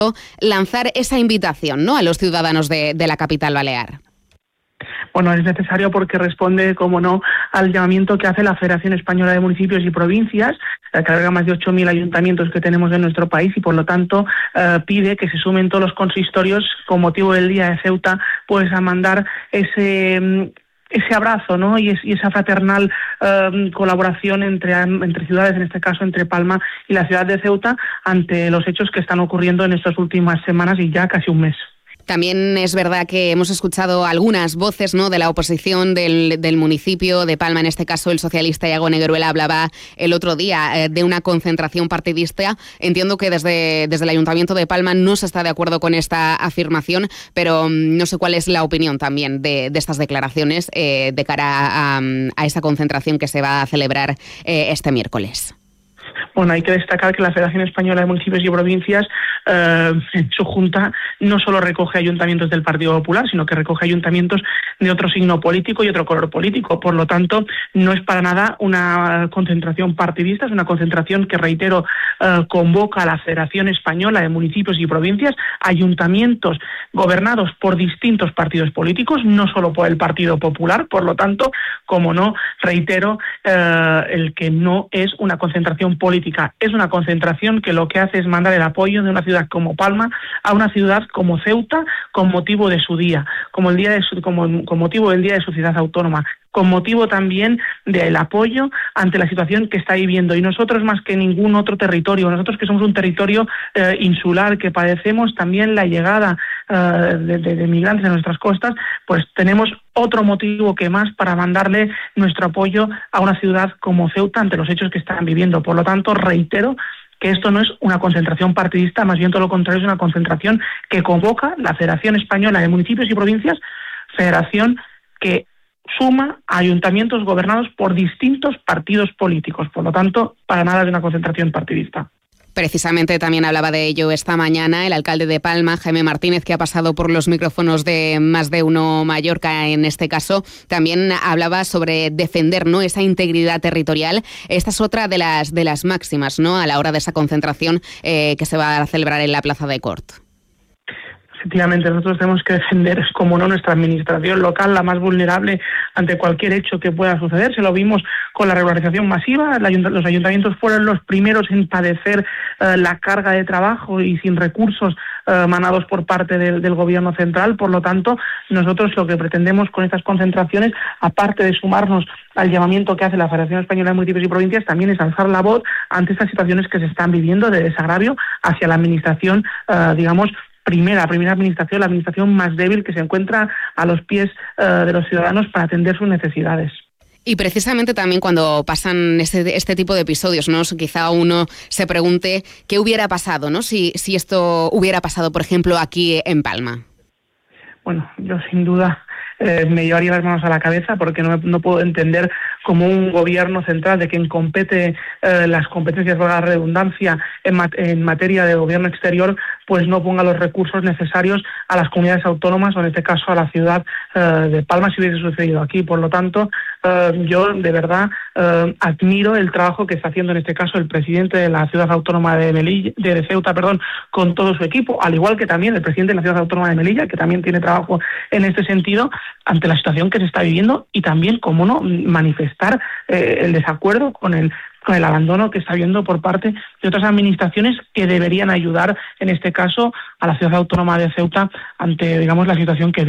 lanzar esa invitación, ¿no?, a los ciudadanos de la capital balear. Bueno, es necesario porque responde, como no, al llamamiento que hace la Federación Española de Municipios y Provincias, que alberga más de 8.000 ayuntamientos que tenemos en nuestro país, y por lo tanto pide que se sumen todos los consistorios con motivo del Día de Ceuta, pues a mandar ese abrazo, ¿no?, y esa fraternal colaboración entre ciudades, en este caso entre Palma y la ciudad de Ceuta, ante los hechos que están ocurriendo en estas últimas semanas y ya casi un mes. También es verdad que hemos escuchado algunas voces, ¿no?, de la oposición del municipio de Palma, en este caso el socialista Iago Negueruela hablaba el otro día de una concentración partidista. Entiendo que desde el Ayuntamiento de Palma no se está de acuerdo con esta afirmación, pero no sé cuál es la opinión también de estas declaraciones de cara a esa concentración que se va a celebrar este miércoles. Bueno, hay que destacar que la Federación Española de Municipios y Provincias, en su junta, no solo recoge ayuntamientos del Partido Popular, sino que recoge ayuntamientos de otro signo político y otro color político. Por lo tanto, no es para nada una concentración partidista, es una concentración que, reitero, convoca a la Federación Española de Municipios y Provincias, ayuntamientos gobernados por distintos partidos políticos, no solo por el Partido Popular. Por lo tanto, como no, reitero, el que no es una concentración política, es una concentración que lo que hace es mandar el apoyo de una ciudad como Palma a una ciudad como Ceuta, con motivo de su día, con motivo del Día de su ciudad autónoma, con motivo también del apoyo ante la situación que está viviendo. Y nosotros, más que ningún otro territorio, nosotros que somos un territorio insular, que padecemos también la llegada de migrantes a nuestras costas, pues tenemos otro motivo que más para mandarle nuestro apoyo a una ciudad como Ceuta ante los hechos que están viviendo. Por lo tanto, reitero que esto no es una concentración partidista, más bien todo lo contrario, es una concentración que convoca la Federación Española de Municipios y Provincias, federación que suma a ayuntamientos gobernados por distintos partidos políticos. Por lo tanto, para nada de una concentración partidista. Precisamente también hablaba de ello esta mañana el alcalde de Palma, Jaime Martínez, que ha pasado por los micrófonos de Más de Uno Mallorca en este caso. También hablaba sobre defender, ¿no?, esa integridad territorial. Esta es otra de las máximas, ¿no?, a la hora de esa concentración que se va a celebrar en la Plaza de Cort. Efectivamente, nosotros tenemos que defender, como no, nuestra administración local, la más vulnerable ante cualquier hecho que pueda suceder. Se lo vimos con la regularización masiva. Los ayuntamientos fueron los primeros en padecer la carga de trabajo y sin recursos manados por parte del gobierno central. Por lo tanto, nosotros lo que pretendemos con estas concentraciones, aparte de sumarnos al llamamiento que hace la Federación Española de Municipios y Provincias, también es alzar la voz ante estas situaciones que se están viviendo de desagravio hacia la administración, primera administración, la administración más débil, que se encuentra a los pies de los ciudadanos para atender sus necesidades. Y precisamente también cuando pasan este tipo de episodios, ¿no?, quizá uno se pregunte qué hubiera pasado, ¿no?, si esto hubiera pasado, por ejemplo, aquí en Palma. Bueno, yo sin duda me llevaría las manos a la cabeza, porque no puedo entender cómo un gobierno central, de quien compete las competencias, valga la redundancia, en materia de gobierno exterior, pues no ponga los recursos necesarios a las comunidades autónomas, o en este caso a la ciudad de Palma, si hubiese sucedido aquí. Por lo tanto, yo de verdad admiro el trabajo que está haciendo en este caso el presidente de la ciudad autónoma de Ceuta, con todo su equipo, al igual que también el presidente de la ciudad autónoma de Melilla, que también tiene trabajo en este sentido, ante la situación que se está viviendo, y también, como no, manifestar el desacuerdo con el abandono que está habiendo por parte de otras administraciones que deberían ayudar, en este caso, a la ciudad autónoma de Ceuta ante, la situación que